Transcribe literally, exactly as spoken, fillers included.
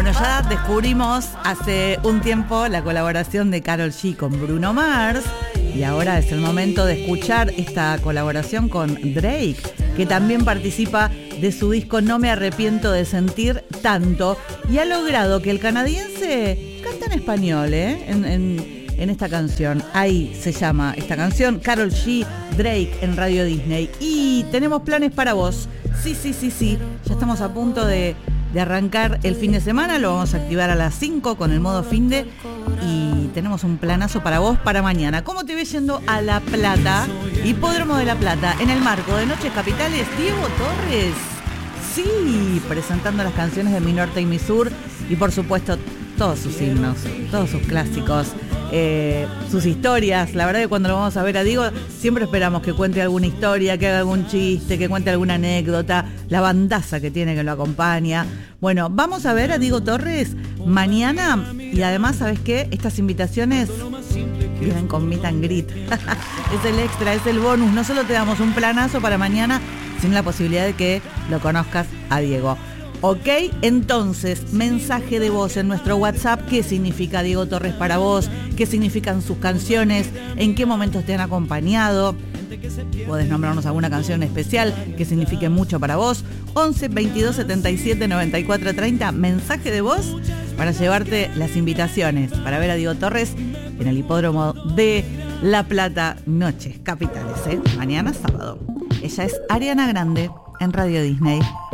Bueno, ya descubrimos hace un tiempo la colaboración de Karol G con Bruno Mars y ahora es el momento de escuchar esta colaboración con Drake, que también participa de su disco No me arrepiento de sentir tanto y ha logrado que el canadiense cante en español, ¿eh? En, en, en esta canción. Ahí se llama esta canción, Karol G, Drake en Radio Disney. Y tenemos planes para vos. Sí, sí, sí, sí. Ya estamos a punto de, de arrancar el fin de semana. Lo vamos a activar a las cinco con el modo finde. Y tenemos un planazo para vos para mañana. ¿Cómo te ves yendo a La Plata? Hipódromo de La Plata, en el marco de Noches Capitales, Diego Torres. Sí, presentando las canciones de Mi Norte y Mi Sur. Y por supuesto, todos sus himnos, todos sus clásicos. Eh, sus historias. La verdad que cuando lo vamos a ver a Diego siempre esperamos que cuente alguna historia, que haga algún chiste, que cuente alguna anécdota, la bandaza que tiene que lo acompaña. Bueno, vamos a ver a Diego Torres mañana y además, ¿sabes qué? Estas invitaciones vienen con meet and greet. Es el extra, es el bonus. No solo te damos un planazo para mañana, sino la posibilidad de que lo conozcas a Diego. Ok, entonces, mensaje de voz en nuestro WhatsApp. ¿Qué significa Diego Torres para vos? ¿Qué significan sus canciones? ¿En qué momentos te han acompañado? Podés nombrarnos alguna canción especial que signifique mucho para vos. once, veintidós, setenta y siete, noventa y cuatro, treinta. Mensaje de voz para llevarte las invitaciones para ver a Diego Torres en el Hipódromo de La Plata, Noches Capitales, ¿eh? Mañana sábado. Ella es Ariana Grande en Radio Disney.